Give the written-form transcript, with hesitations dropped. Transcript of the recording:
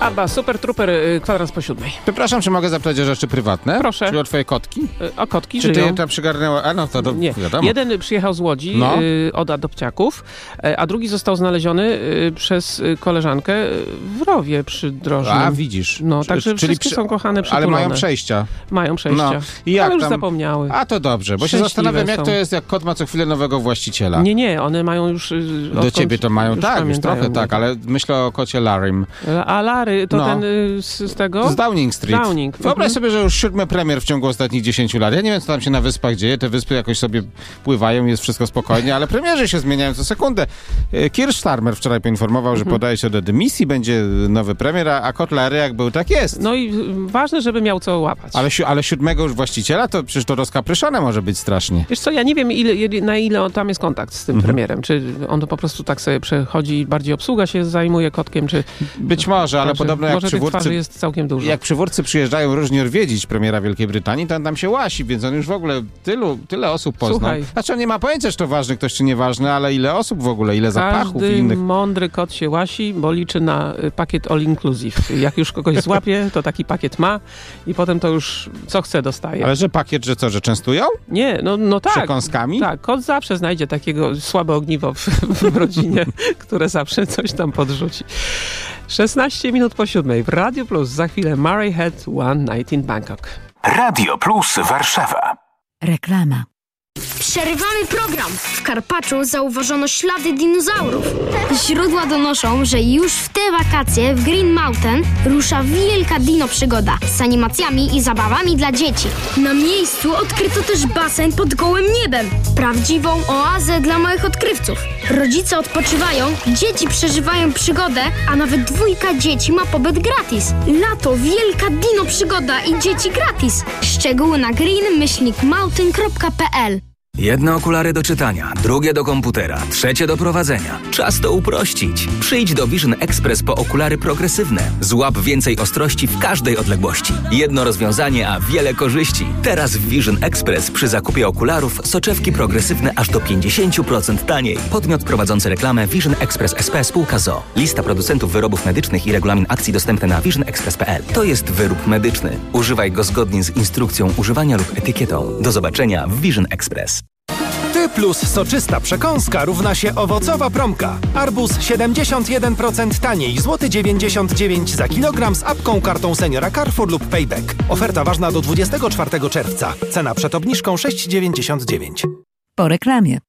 Abba, Super Trooper, 7:15. Przepraszam, czy mogę zapytać o rzeczy prywatne? Proszę. Czyli o twoje kotki? O kotki Czy ty żyją. je tam przygarnęła? A no to Nie. wiadomo. Jeden przyjechał z Łodzi od adopciaków, a drugi został znaleziony przez koleżankę w rowie przydrożnym. A, widzisz. No, także wszystkie są kochane, przytulone. Ale mają przejścia. Mają przejścia. No. I jak ale już tam... zapomniały. A to dobrze, bo się zastanawiam, jak to jest, jak kot ma co chwilę nowego właściciela. Nie, one mają już... Do ciebie to mają, tak, już trochę tak, mnie. ale myślę o kocie Larrym. A Larry, to ten z tego? Z Downing Street. Downing. Wyobraź sobie, że już 7 premier w ciągu ostatnich 10 lat. Ja nie wiem, co tam się na wyspach dzieje. Te wyspy jakoś sobie pływają, jest wszystko spokojnie, ale premierzy się zmieniają co sekundę. Keir Starmer wczoraj poinformował, że podaje się do dymisji, będzie nowy premier, a kot Larry jak był, tak jest. No i ważne, żeby miał co łapać. Ale 7 już właściciela, to przecież to rozkapryszone może być strasznie. Wiesz co, ja nie wiem, na ile tam jest kontakt z tym premierem. Czy on to po prostu tak sobie przechodzi, bardziej obsługa się zajmuje kotkiem, czy... Być może, ale podobno jak może tych przywódcy... twarzy jest całkiem dużo. Jak przywódcy przyjeżdżają różnie odwiedzić premiera Wielkiej Brytanii, to on tam się łasi, więc on już w ogóle tyle osób poznał. Słuchaj. Znaczy on nie ma pojęcia, czy to ważny ktoś, czy nieważny, ale ile osób w ogóle, ile zapachów i innych... mądry kot się łasi, bo liczy na pakiet all inclusive. Jak już kogoś złapie, to taki pakiet ma i potem to już co chce dostaje. Ale że pakiet, że co, że częstują? Nie, no tak. Przekąskami? Tak, kot zawsze znajdzie takiego słabe ogniwo w rodzinie, które zawsze coś tam podrzuci. 16 minut po 7 w Radio Plus. Za chwilę Murray Head One Night in Bangkok. Radio Plus Warszawa. Reklama. Przerywamy program. W Karpaczu zauważono ślady dinozaurów. Źródła donoszą, że już w te wakacje w Green Mountain rusza wielka dino przygoda z animacjami i zabawami dla dzieci. Na miejscu odkryto też basen pod gołym niebem. Prawdziwą oazę dla małych odkrywców. Rodzice odpoczywają, dzieci przeżywają przygodę, a nawet 2 dzieci ma pobyt gratis. Lato, wielka dino przygoda i dzieci gratis. Szczegóły na green-mountain.pl. Jedne okulary do czytania, drugie do komputera, trzecie do prowadzenia. Czas to uprościć. Przyjdź do Vision Express po okulary progresywne. Złap więcej ostrości w każdej odległości. Jedno rozwiązanie, a wiele korzyści. Teraz w Vision Express przy zakupie okularów soczewki progresywne aż do 50% taniej. Podmiot prowadzący reklamę Vision Express SP spółka ZOO. Lista producentów wyrobów medycznych i regulamin akcji dostępny na visionexpress.pl. To jest wyrób medyczny. Używaj go zgodnie z instrukcją używania lub etykietą. Do zobaczenia w Vision Express. Ty plus soczysta przekąska równa się owocowa promka. Arbuz 71% taniej, złoty 99 za kilogram z apką, kartą seniora Carrefour lub Payback. Oferta ważna do 24 czerwca. Cena przed obniżką 6,99. Po reklamie.